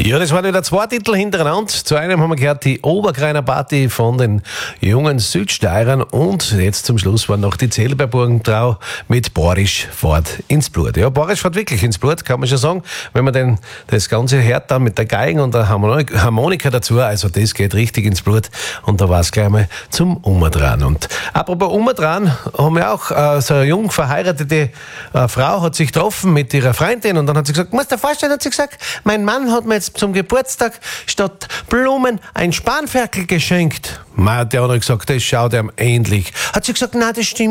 Ja, das waren wieder zwei Titel hintereinander. Zu einem haben wir gehört die Oberkreiner Party von den jungen Südsteirern und jetzt zum Schluss war noch die Zellberburgentrau mit Borisch fährt ins Blut. Ja, Borisch fährt wirklich ins Blut, kann man schon sagen, wenn man denn das Ganze hört dann mit der Geigen und der Harmonika dazu, also das geht richtig ins Blut und da war es gleich mal zum Umdrehen. Und apropos Umdrehen, haben wir auch so eine jung verheiratete Frau hat sich getroffen mit ihrer Freundin und dann hat sie gesagt, musst du dir vorstellen, hat sie gesagt, mein Mann hat mir jetzt zum Geburtstag statt Blumen ein Spanferkel geschenkt. Der hat gesagt, das schaut ihm ähnlich. Hat sie gesagt, nein, das stimmt